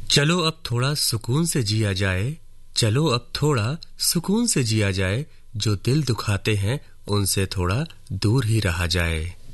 चलो अब थोड़ा सुकून से जिया जाए, चलो अब थोड़ा सुकून से जिया जाए, जो दिल दुखाते हैं उनसे थोड़ा दूर ही रहा जाए।